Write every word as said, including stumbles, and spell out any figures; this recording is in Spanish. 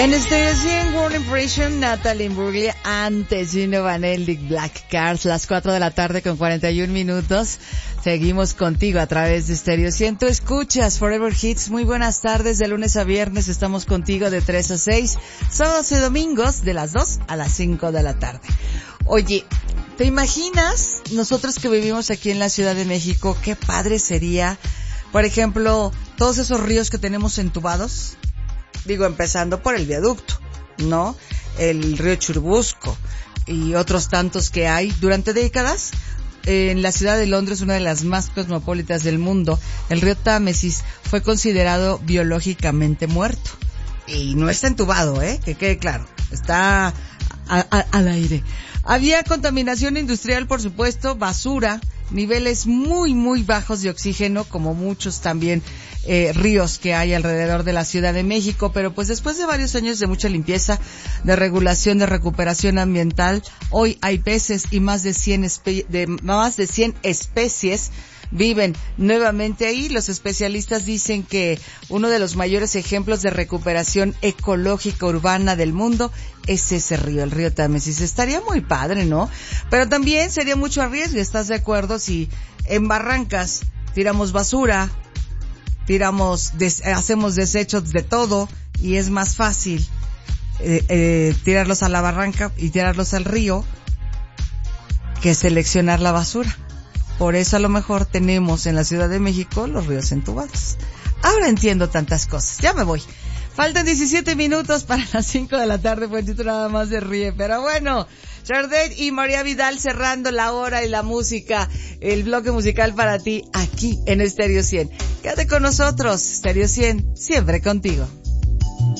En Stereo cien, World Impression, Natalie Imbruglia, antes Gino Vanelli, Black Cars, las cuatro de la tarde con cuarenta y un minutos. Seguimos contigo a través de Stereo cien. Tú escuchas Forever Hits. Muy buenas tardes, de lunes a viernes estamos contigo de tres a seis, sábados y domingos de las dos a las cinco de la tarde. Oye, ¿te imaginas nosotros que vivimos aquí en la Ciudad de México, qué padre sería, por ejemplo, todos esos ríos que tenemos entubados? Digo, empezando por el viaducto, ¿no? El río Churubusco y otros tantos que hay. Durante décadas, en la ciudad de Londres, una de las más cosmopolitas del mundo, el río Támesis fue considerado biológicamente muerto. Y no está entubado, ¿eh? Que quede claro. Está a, a, al aire. Había contaminación industrial, por supuesto, basura, niveles muy, muy bajos de oxígeno, como muchos también eh, ríos que hay alrededor de la Ciudad de México, pero pues después de varios años de mucha limpieza, de regulación, de recuperación ambiental, hoy hay peces y más de cien espe- de más de cien especies viven nuevamente ahí. Los especialistas dicen que uno de los mayores ejemplos de recuperación ecológica urbana del mundo es ese río, el río Támesis. Estaría muy padre, ¿no? Pero también sería mucho arriesgue, ¿estás de acuerdo? Si en Barrancas tiramos basura, tiramos, des- hacemos desechos de todo, y es más fácil eh, eh, tirarlos a la barranca y tirarlos al río que seleccionar la basura. Por eso a lo mejor tenemos en la Ciudad de México los ríos entubados. Ahora entiendo tantas cosas. Ya me voy. Faltan diecisiete minutos para las cinco de la tarde, pues tú nada más se ríe. Pero bueno, Shardet y María Vidal cerrando la hora y la música, el bloque musical para ti aquí en Stereo cien. Quédate con nosotros, Stereo cien, siempre contigo.